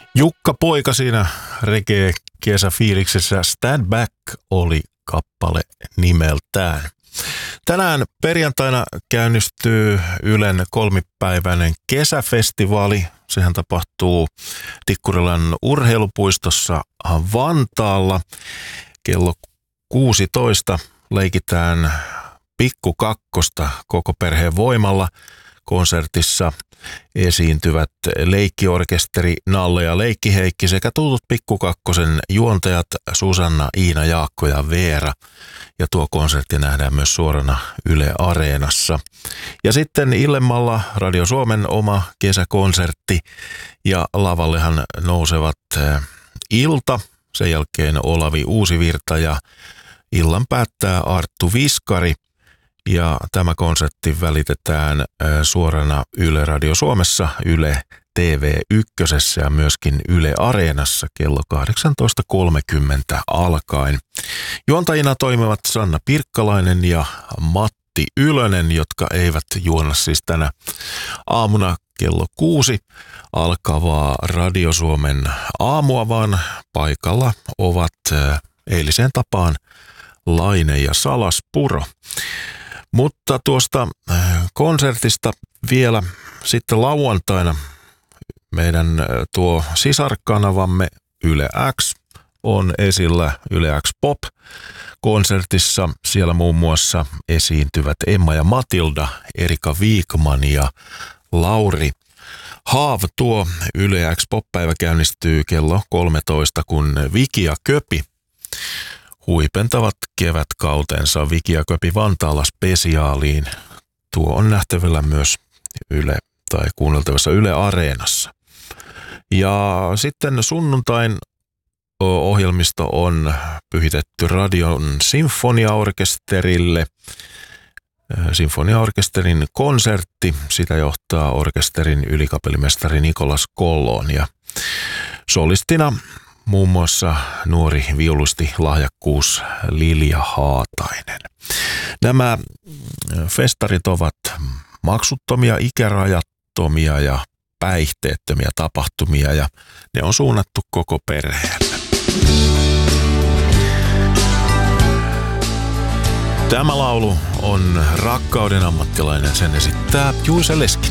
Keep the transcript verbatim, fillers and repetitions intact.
Jukka Poika siinä reggae kesäfiiliksessä. Stand Back oli kappale nimeltään. Tänään perjantaina käynnistyy Ylen kolmipäiväinen kesäfestivaali. Sehän tapahtuu Tikkurilan urheilupuistossa Vantaalla. Kello kuusitoista leikitään Pikku Kakkosta koko perheen voimalla. Konsertissa esiintyvät leikkiorkesteri Nalle ja Leikki Heikki sekä tutut Pikku Kakkosen juontajat Susanna, Iina, Jaakko ja Veera. Ja tuo konsertti nähdään myös suorana Yle Areenassa. Ja sitten illemmalla Radio Suomen oma kesäkonsertti ja lavallehan nousevat Ilta, sen jälkeen Olavi Uusivirta ja illan päättää Arttu Viskari. Ja tämä konsertti välitetään suorana Yle Radio Suomessa, Yle T V yksi ja myöskin Yle Areenassa kello kahdeksantoista kolmekymmentä alkaen. Juontajina toimivat Sanna Pirkkalainen ja Matti Ylönen, jotka eivät juona siis tänä aamuna kello kuusi alkavaa Radio Suomen aamua, vaan paikalla ovat eiliseen tapaan Laine ja Salaspuro. Mutta tuosta konsertista vielä sitten lauantaina meidän tuo sisarkanavamme Yle X on esillä Yle X Pop-konsertissa. Siellä muun muassa esiintyvät Emma ja Matilda, Erika Viikman ja Lauri Haav. Tuo Yle X Pop-päivä käynnistyy kello kolmetoista, kun Viki ja Köpi huipentavat kevätkautensa Viki ja Köpi Vantaalla spesiaaliin. Tuo on nähtävillä myös Yle tai kuunneltavassa Yle Areenassa. Ja sitten sunnuntain ohjelmisto on pyhitetty Radion Sinfoniaorkesterille. Sinfoniaorkesterin konsertti, sitä johtaa orkesterin ylikapellimestari Nikolas Kollon ja solistina muun muassa nuori viulusti lahjakkuus Lilja Haatainen. Nämä festarit ovat maksuttomia, ikärajattomia ja päihteettömiä tapahtumia ja ne on suunnattu koko perheelle. Tämä laulu on Rakkauden ammattilainen, sen esittää Juise Leskinen.